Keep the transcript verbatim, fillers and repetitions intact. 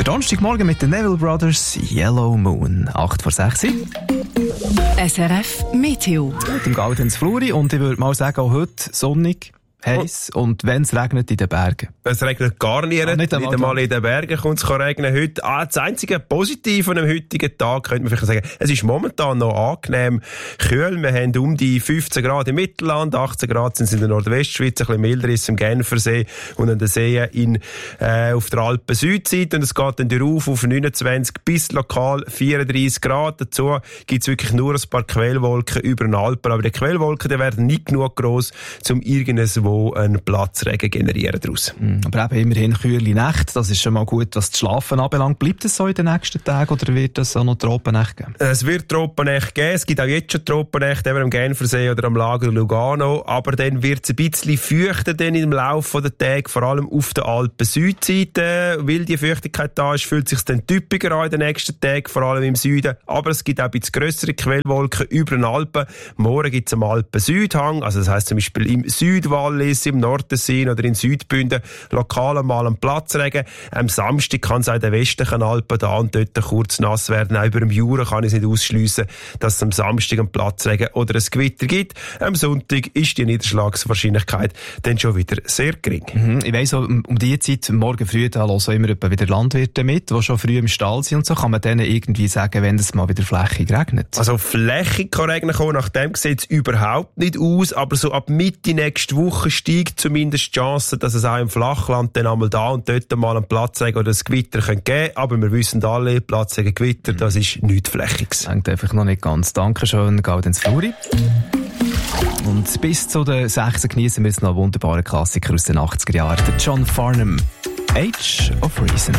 Donnerstagmorgen mit den Neville Brothers, Yellow Moon. acht vor sechs. S R F Meteo. Mit dem Gaudenz Fluri und ich würde mal sagen, auch heute sonnig, heiß oh. und wenn es regnet in den Bergen. Es regnet gar nicht, ah, nicht, nicht einmal in den Bergen kommt es regnen heute. Ah, das einzige Positive an dem heutigen Tag könnte man vielleicht sagen, es ist momentan noch angenehm kühl. Wir haben um die fünfzehn Grad im Mittelland, achtzehn Grad sind es in der Nordwestschweiz, ein bisschen milder ist es im Genfersee und an den Seen in, äh, auf der Alpen-Südseite. Und es geht dann rauf auf neunundzwanzig bis lokal vierunddreissig Grad. Dazu gibt es wirklich nur ein paar Quellwolken über den Alpen. Aber die Quellwolken, die werden nicht genug gross, um irgendwo einen Platzregen generieren daraus. Mm, aber eben immerhin kühle Nächte, das ist schon mal gut, was das Schlafen anbelangt. Bleibt es so in den nächsten Tagen oder wird es auch noch Tropennächte geben? Es wird Tropennächte geben, es gibt auch jetzt schon Tropennächte, eben am Genfersee oder am Lago Lugano, aber dann wird es ein bisschen feuchter dann im Laufe der Tage, vor allem auf der Alpen-Südseite. Weil die Feuchtigkeit da ist, fühlt es sich dann typischer an in den nächsten Tagen, vor allem im Süden. Aber es gibt auch ein bisschen grössere Quellwolken über den Alpen. Morgen gibt es am Alpen-Südhang, also das heisst zum Beispiel im Südwall im Nordtessin oder in Südbünden lokal mal einen Platzregen. Am Samstag kann es auch in den westlichen Alpen da und dort kurz nass werden. Auch über dem Jura kann ich es nicht ausschliessen, dass es am Samstag einen Platzregen oder ein Gewitter gibt. Am Sonntag ist die Niederschlagswahrscheinlichkeit dann schon wieder sehr gering. Mhm. Ich weiss, um, um die Zeit, morgen früh, da hören immer wieder Landwirte mit, die schon früh im Stall sind und so. Kann man denen irgendwie sagen, wenn es mal wieder flächig regnet? Also flächig kann Regen kommen, nach dem sieht es überhaupt nicht aus, aber so ab Mitte nächste Woche steigt zumindest die Chance, dass es auch im Flachland dann einmal da und dort mal einen Platzregen oder ein Gewitter geben könnte. Aber wir wissen alle, Platzregen, Gewitter, das ist nichts Flächiges. Hängt einfach noch nicht ganz. Dankeschön, Gaudenz Fluri. Und bis zu den sechs genießen wir jetzt noch einen wunderbaren Klassiker aus den achtziger Jahren, der John Farnham, Age of Reason.